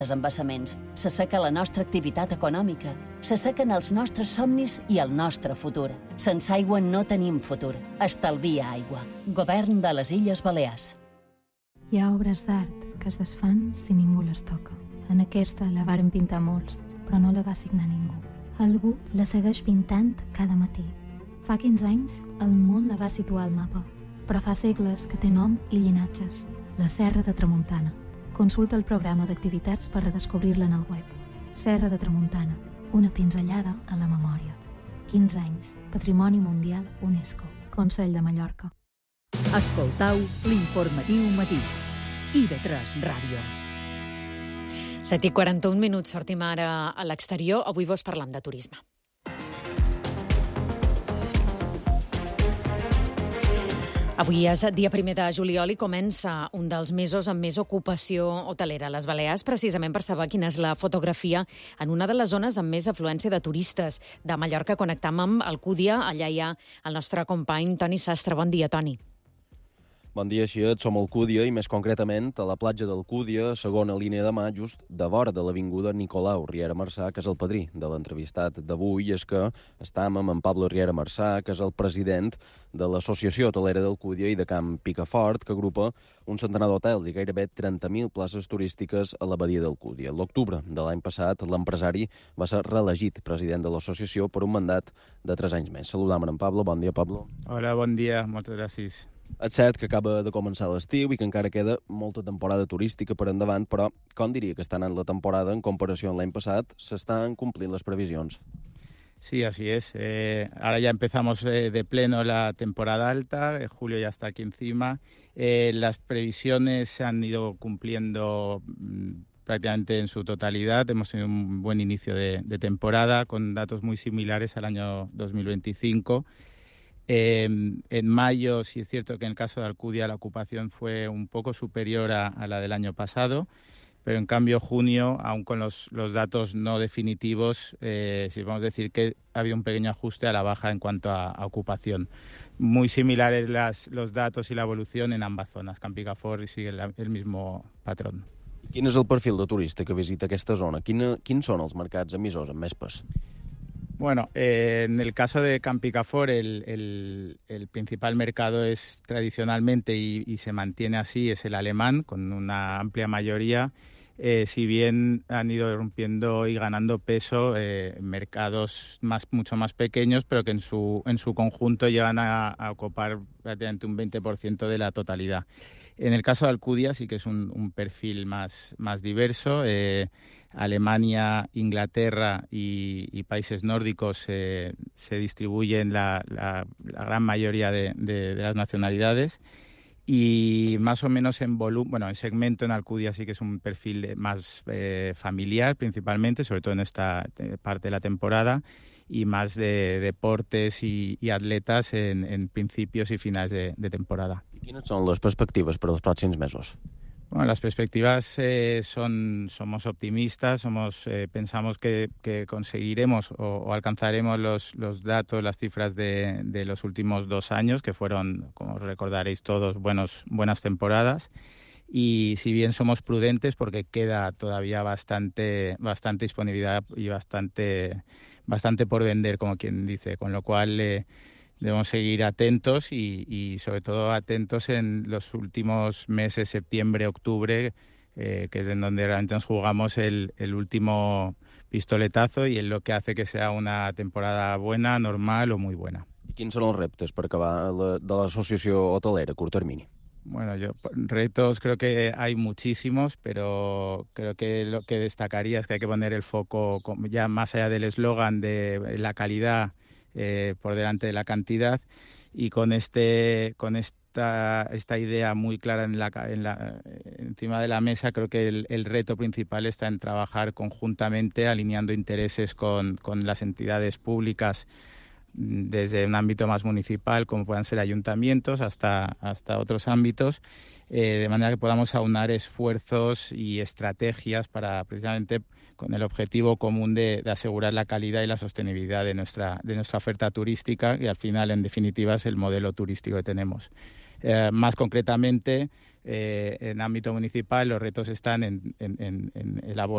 embassaments, s'asseca la nostra activitat econòmica, s'assequen els nostres somnis i el nostre futur. Sense aigua no tenim futur. Estalvia aigua. Govern de les Illes Balears. Hi ha obres d'art que es desfan si ningú les toca. En aquesta la varen pintar molts, però no la va signar ningú. Algú la segueix pintant cada matí. Fa 15 anys el món la va situar al mapa, però fa segles que té nom i llinatges. La Serra de Tramuntana. Consulta el programa d'activitats per redescobrir-la en el web. Serra de Tramuntana, una pinzellada a la memòria. 15 anys, Patrimoni Mundial UNESCO, Consell de Mallorca. Escoltau l'informatiu matí. IB3 Ràdio. 7:41, sortim ara a l'exterior. Avui vos parlam de turisme. Avui és dia 1 de juliol i comença un dels mesos amb més ocupació hotelera a les Balears, precisament per saber quina és la fotografia en una de les zones amb més afluència de turistes. De Mallorca connectam amb Alcúdia, allà hi ha el nostre company Toni Sastre. Bon dia, Toni. Bon dia, Xiet. Som a Alcúdia i més concretament a la platja d'Alcúdia, segona línia de mà, just de vora de l'avinguda Nicolau Riera Marçà, que és el padrí de l'entrevistat d'avui. És que estem amb en Pablo Riera Marçà, que és el president de l'Associació Hotelera d'Alcúdia i de Camp Picafort, que agrupa un centenar d'hotels i gairebé 30.000 places turístiques a la badia d'Alcúdia. L'octubre de l'any passat, l'empresari va ser reelegit president de l'associació per un mandat de 3 anys més. Saludam en Pablo. Bon dia, Pablo. Hola, bon dia. Moltes gràcies. És cert que acaba de començar l'estiu i que encara queda molta temporada turística per endavant, però com diria que està anant la temporada en comparació amb l'any passat? S'estan complint les previsions? Sí, así es. Ahora ya empezamos de pleno la temporada alta, julio ya está aquí encima. Las previsiones se han ido cumpliendo prácticamente en su totalidad. Hemos tenido un buen inicio de temporada con datos muy similares al año 2025. En mayo sí es cierto que en el caso de Alcúdia la ocupación fue un poco superior a la del año pasado, pero en cambio junio, aún con los datos no definitivos, sí vamos a decir que ha habido un pequeño ajuste a la baja en cuanto a ocupación. Muy similares los datos y la evolución en ambas zonas. Camp Picafort sigue el mismo patrón. Quin és el perfil de turista que visita aquesta zona? Quins són els mercats emissors amb més pes? Bueno, en el caso de Camp Picafort, el principal mercado es tradicionalmente y se mantiene así, es el alemán, con una amplia mayoría, si bien han ido rompiendo y ganando peso mercados mucho más pequeños, pero que en su conjunto llegan a ocupar prácticamente un 20% de la totalidad. En el caso de Alcúdia sí que es un perfil más diverso. Alemania, Inglaterra y países nórdicos se distribuyen la gran mayoría de las nacionalidades, y más o menos en segmento en Alcúdia sí que es un perfil más familiar principalmente, sobre todo en esta parte de la temporada, y más de deportes y atletas en principios y finales de temporada. I quines són les perspectives per als pròxims mesos? Bueno, las perspectivas somos optimistas, pensamos que conseguiremos o alcanzaremos los datos, las cifras de los últimos 2 años, que fueron, como recordaréis todos, buenas temporadas. Y si bien somos prudentes, porque queda todavía bastante disponibilidad y bastante por vender, como quien dice, con lo cual debemos seguir atentos y sobre todo atentos en los últimos meses, septiembre, octubre, que es en donde realmente nos jugamos el último pistoletazo y es lo que hace que sea una temporada buena, normal o muy buena. I quins són els reptes per acabar de l'associació hotelera a curt termini? Bueno, retos creo que hay muchísimos, pero creo que lo que destacaría es que hay que poner el foco ya más allá del eslogan de la calidad por delante de la cantidad, y con esta idea muy clara encima de la mesa, creo que el reto principal está en trabajar conjuntamente, alineando intereses con las entidades públicas, desde un ámbito más municipal, como puedan ser ayuntamientos, hasta otros ámbitos, de manera que podamos aunar esfuerzos y estrategias para precisamente con el objetivo común de asegurar la calidad y la sostenibilidad de nuestra oferta turística, y al final, en definitiva, es el modelo turístico que tenemos. Más concretamente, en ámbito municipal, los retos están en elaborar